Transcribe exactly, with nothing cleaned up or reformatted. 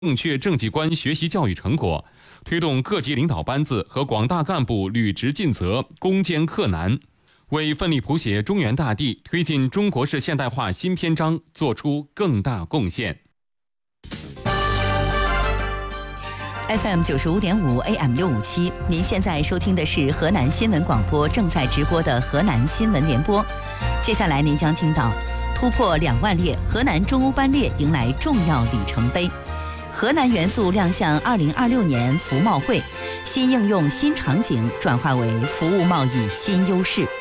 正确政绩观学习教育成果，推动各级领导班子和广大干部履职尽责、攻坚克难，为奋力谱写中原大地、推进中国式现代化新篇章作出更大贡献。 F M 九十五点五 A M 六五七，您现在收听的是河南新闻广播正在直播的河南新闻联播。接下来您将听到突破两万列，河南中欧班列迎来重要里程碑。河南元素亮相二零二六年服贸会，新应用新场景转化为服务贸易新优势。